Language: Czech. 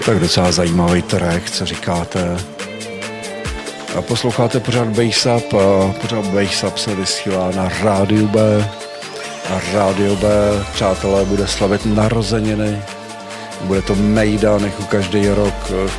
Tak docela zajímavý track, co říkáte. A posloucháte pořád Bass Up a pořád Bass Up se vysílá na Rádiu B. A Rádio B, přátelé, bude slavit narozeniny. Bude to mejdan jako každý rok v